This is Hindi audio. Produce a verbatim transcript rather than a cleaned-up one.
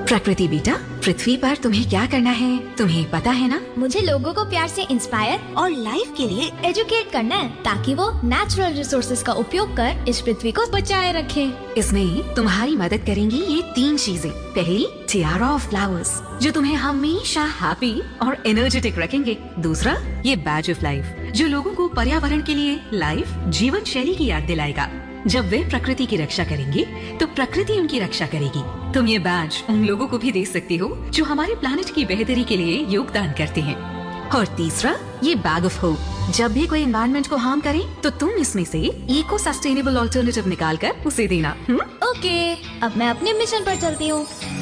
प्रकृति बेटा, पृथ्वी पर तुम्हें क्या करना है तुम्हें पता है ना? मुझे लोगों को प्यार से इंस्पायर और लाइफ के लिए एजुकेट करना है, ताकि वो नेचुरल रिसोर्सेज का उपयोग कर इस पृथ्वी को बचाए रखें। इसमें तुम्हारी मदद करेंगी ये तीन चीजें। पहली, टियारा ऑफ फ्लावर्स, जो तुम्हें हमेशा हैप्पी और एनर्जेटिक रखेंगे। दूसरा, ये बैज ऑफ लाइफ, जो लोगों को पर्यावरण के लिए लाइफ जीवन शैली की याद दिलाएगा। जब वे प्रकृति की रक्षा करेंगे तो प्रकृति उनकी रक्षा करेगी। तुम ये बैज उन लोगों को भी दे सकते हो जो हमारे प्लानेट की बेहतरी के लिए योगदान करते हैं। और तीसरा, ये बैग ऑफ होप, जब भी कोई एनवायरनमेंट को हार्म करे तो तुम इसमें से इको सस्टेनेबल ऑल्टरनेटिव निकाल कर उसे देना। हुँ? ओके, अब मैं अपने मिशन पर चलती हूँ।